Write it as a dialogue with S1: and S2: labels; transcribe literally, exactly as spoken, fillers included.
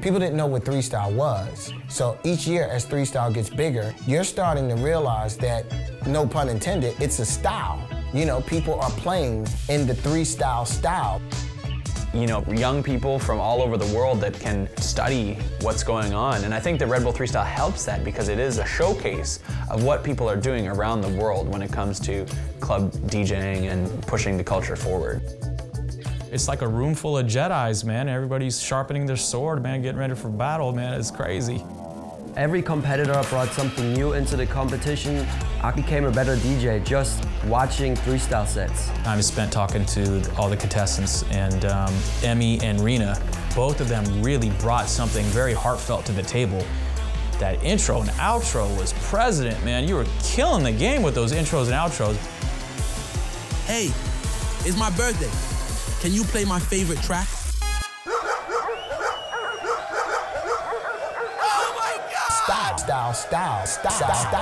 S1: people didn't know what three-style was. So each year as three-style gets bigger, you're starting to realize that, no pun intended, it's a style. You know, people are playing in the three-style style.
S2: You know, young people from all over the world that can study what's going on. And I think the Red Bull three-style helps that because it is a showcase of what people are doing around the world when it comes to club DJing and pushing the culture forward.
S3: It's like a room full of Jedis, man. Everybody's sharpening their sword, man, getting ready for battle, man. It's crazy.
S4: Every competitor brought something new into the competition. I became a better D J just watching three-style sets.
S3: Time is spent talking to all the contestants, and um, Emmy and Rena, both of them really brought something very heartfelt to the table. That intro and outro was president, man. You were killing the game with those intros and outros.
S5: Hey, it's my birthday. Can you play my favorite track?
S1: Style, style, style, style, style.